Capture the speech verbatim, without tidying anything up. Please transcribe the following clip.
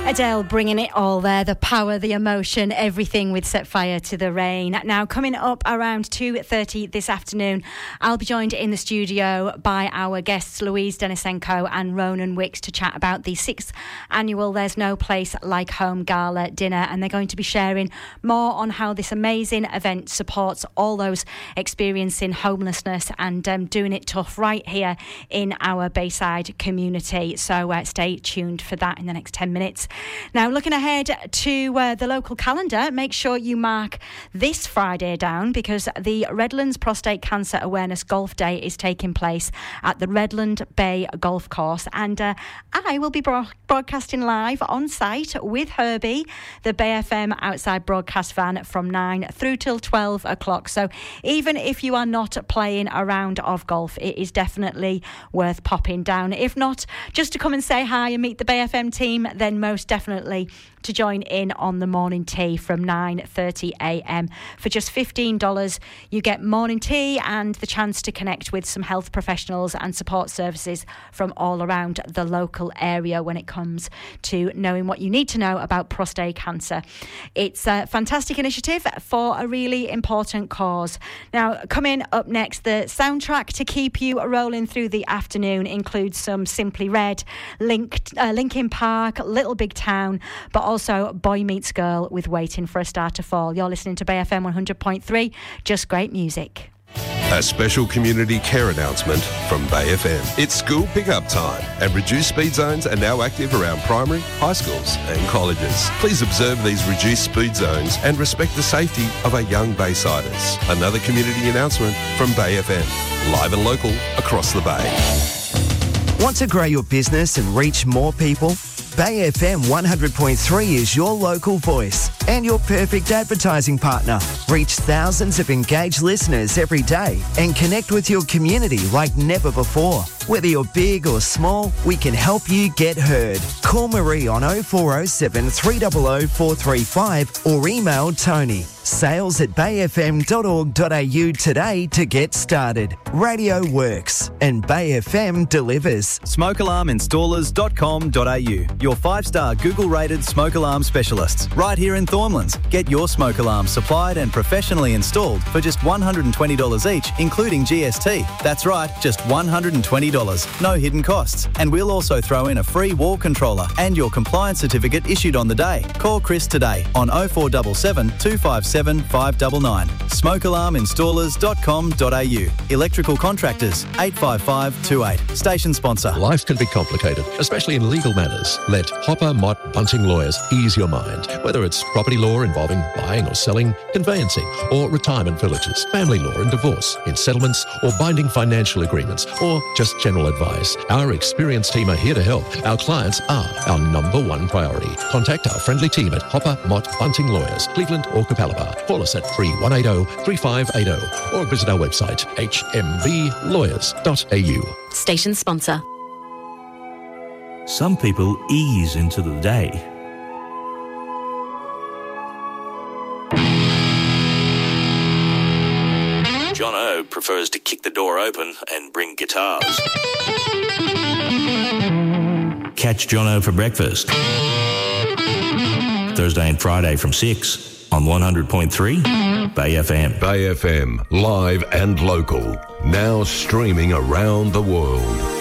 Adele bringing it all there, the power, the emotion, everything with Set Fire to the Rain. Now, coming up around two thirty this afternoon, I'll be joined in the studio by our guests Louise Denisenko and Ronan Wicks to chat about the sixth annual There's No Place Like Home Gala dinner, and they're going to be sharing more on how this amazing event supports all those experiencing homelessness and um, doing it tough right here in our Bayside community. So uh, stay tuned for that in the next ten minutes. Now, looking ahead to uh, the local calendar, make sure you mark this Friday down because the Redlands Prostate Cancer Awareness Golf Day is taking place at the Redland Bay Golf Course, and uh, I will be bro- broadcasting live on site with Herbie, the Bay F M outside broadcast van, from nine through till twelve o'clock. So even if you are not playing a round of golf, it is definitely worth popping down. If not, just to come and say hi and meet the Bay F M team, then most definitely to join in on the morning tea from nine thirty a m. For just fifteen dollars, you get morning tea and the chance to connect with some health professionals and support services from all around the local area when it comes to knowing what you need to know about prostate cancer. It's a fantastic initiative for a really important cause. Now, coming up next, the soundtrack to keep you rolling through the afternoon includes some Simply Red, Link, uh, Linkin Park, Little Big Town, but also Boy Meets Girl with Waiting for a Star to Fall. You're listening to Bay F M one hundred point three, just great music. A special community care announcement from Bay F M. It's school pickup time, and reduced speed zones are now active around primary, high schools and colleges. Please observe these reduced speed zones and respect the safety of our young Baysiders. Another community announcement from Bay F M. Live and local across the Bay. Want to grow your business and reach more people? Bay F M one hundred point three is your local voice and your perfect advertising partner. Reach thousands of engaged listeners every day and connect with your community like never before. Whether you're big or small, we can help you get heard. Call Marie on oh four oh seven, three hundred four three five or email Tony. Sales at bay f m dot org dot a u today to get started. Radio works and Bay F M delivers. smoke alarm installers dot com dot a u, your five-star Google-rated smoke alarm specialists. Right here in Thornlands. Get your smoke alarm supplied and professionally installed for just one hundred twenty dollars each, including G S T. That's right, just one hundred twenty dollars. No hidden costs. And we'll also throw in a free wall controller and your compliance certificate issued on the day. Call Chris today on oh four seven seven, two five seven, five nine nine. smoke alarm installers dot com dot a u. Electrical contractors, eight five five two eight. Station sponsor. Life can be complicated, especially in legal matters. Let Hopper Mott Bunting Lawyers ease your mind. Whether it's property law involving buying or selling, conveyancing or retirement villages, family law and divorce, in settlements or binding financial agreements, or just general advice, our experienced team are here to help. Our clients are our number one priority. Contact our friendly team at Hopper Mott Bunting Lawyers, Cleveland or Capalaba. Call us at three one eight zero, three five eight zero or visit our website h m v lawyers dot a u. Station sponsor. Some people ease into the day. John O prefers to kick the door open and bring guitars. Catch John O for breakfast. Thursday and Friday from six on one hundred point three Bay F M. Bay F M, live and local. Now streaming around the world.